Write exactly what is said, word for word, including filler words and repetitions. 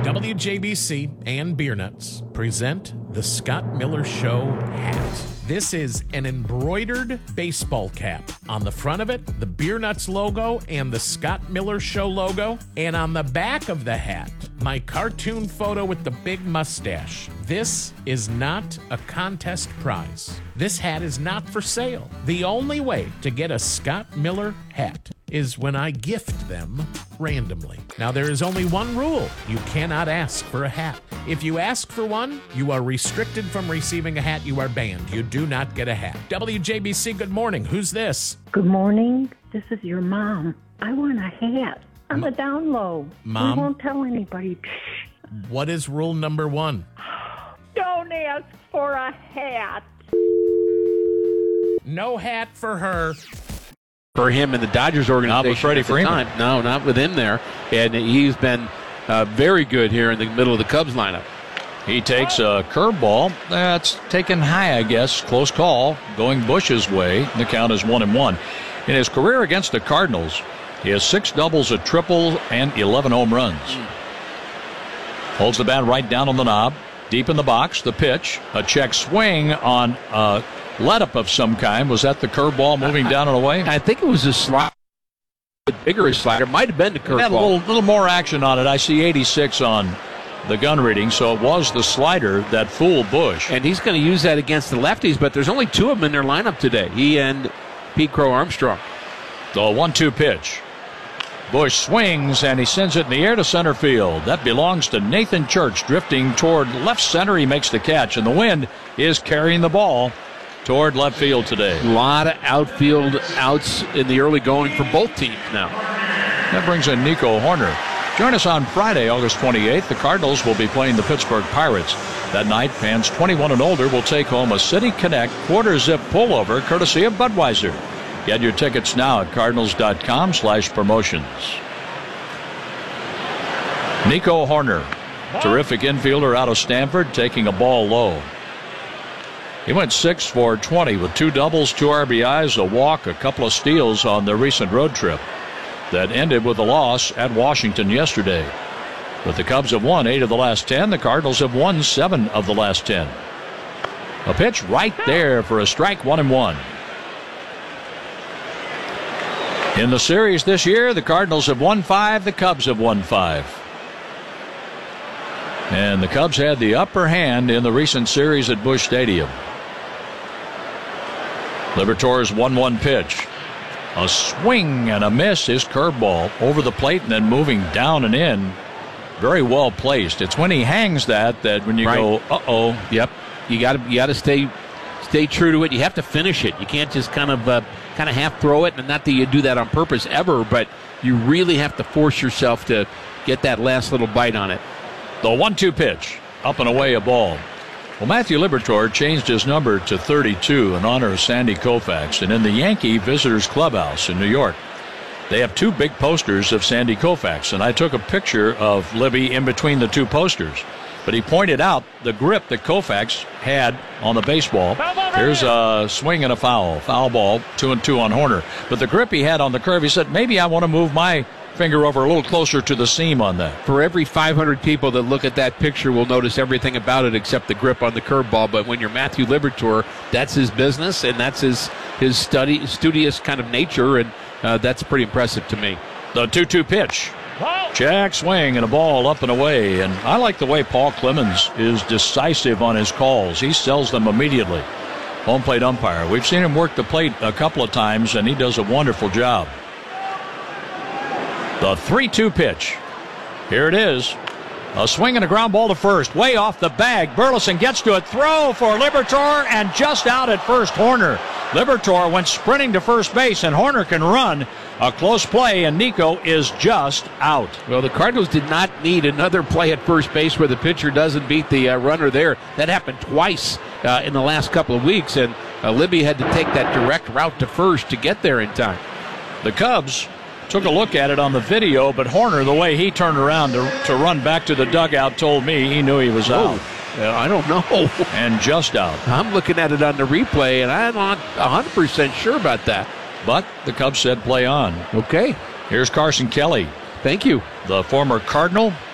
W J B C and Beer Nuts present the Scott Miller Show hat. This is an embroidered baseball cap. On the front of it, the Beer Nuts logo and the Scott Miller Show logo. And on the back of the hat, my cartoon photo with the big mustache. This is not a contest prize. This hat is not for sale. The only way to get a Scott Miller hat is when I gift them randomly. Now, there is only one rule. You cannot ask for a hat. If you ask for one, you are restricted from receiving a hat. You are banned. You do not get a hat. W J B C, good morning. Who's this? Good morning. This is your mom. I want a hat on the down low. Mom? We won't tell anybody. What is rule number one? Don't ask for a hat. No hat for her. For him in the Dodgers organization. Not with Freddie at the Freeman. time. No, not with him there. And he's been uh, very good here in the middle of the Cubs lineup. He takes a curveball. That's taken high, I guess. Close call. Going Bush's way. The count is one and one. In his career against the Cardinals, he has six doubles, a triple, and eleven home runs. Mm. Holds the bat right down on the knob. Deep in the box. The pitch. A check swing on a let-up of some kind. Was that the curveball moving down and away? I think it was a slider. Bigger slider. Might have been the curveball. Had a little, little more action on it. I see eighty-six on the gun reading, so it was the slider that fooled Bush. And he's going to use that against the lefties, but there's only two of them in their lineup today. He and Pete Crow Armstrong. The one two pitch. Bush swings, and he sends it in the air to center field. That belongs to Nathan Church, drifting toward left center. He makes the catch, and the wind is carrying the ball toward left field today. A lot of outfield outs in the early going for both teams now. That brings in Nico Horner. Join us on Friday, August twenty-eighth. The Cardinals will be playing the Pittsburgh Pirates. That night, fans twenty-one and older will take home a City Connect quarter-zip pullover courtesy of Budweiser. Get your tickets now at cardinals.com slash promotions. Nico Horner, terrific infielder out of Stanford, taking a ball low. He went six for twenty with two doubles, two R B Is, a walk, a couple of steals on their recent road trip that ended with a loss at Washington yesterday. But the Cubs have won eight of the last ten. The Cardinals have won seven of the last ten. A pitch right there for a strike, one and one. In the series this year, the Cardinals have won five, the Cubs have won five. And the Cubs had the upper hand in the recent series at Busch Stadium. Liberatore's one one pitch. A swing and a miss. His curveball over the plate and then moving down and in. Very well placed. It's when he hangs that that when you right. go, uh-oh. Yep. You got to you got to stay stay true to it. You have to finish it. You can't just kind of uh, kind of half throw it. And not that you do that on purpose ever, but you really have to force yourself to get that last little bite on it. The one two pitch. Up and away, a ball. Well, Matthew Liberatore changed his number to thirty-two in honor of Sandy Koufax. And in the Yankee Visitors Clubhouse in New York, they have two big posters of Sandy Koufax. And I took a picture of Libby in between the two posters. But he pointed out the grip that Koufax had on the baseball. Here's a swing and a foul. Foul ball, two and two on Horner. But the grip he had on the curve, he said, maybe I want to move my finger over a little closer to the seam on that. For every five hundred people that look at that picture will notice everything about it except the grip on the curveball. But when you're Matthew Liberatore, that's his business and that's his his study studious kind of nature, and uh, that's pretty impressive to me. The two two pitch. Jack swing and a ball up and away. And I like the way Paul Clemens is decisive on his calls. He sells them immediately. Home plate umpire. We've seen him work the plate a couple of times, and he does a wonderful job. The three two pitch. Here it is. A swing and a ground ball to first. Way off the bag. Burleson gets to it. Throw for Liberatore, and just out at first, Horner. Liberatore went sprinting to first base, and Horner can run. A close play, and Nico is just out. Well, the Cardinals did not need another play at first base where the pitcher doesn't beat the uh, runner there. That happened twice uh, in the last couple of weeks, and uh, Libby had to take that direct route to first to get there in time. The Cubs took a look at it on the video, but Horner, the way he turned around to, to run back to the dugout, told me he knew he was oh, out. Uh, I don't know. And just out. I'm looking at it on the replay, and I'm not one hundred percent sure about that. But the Cubs said play on. Okay. Here's Carson Kelly. Thank you. The former Cardinal,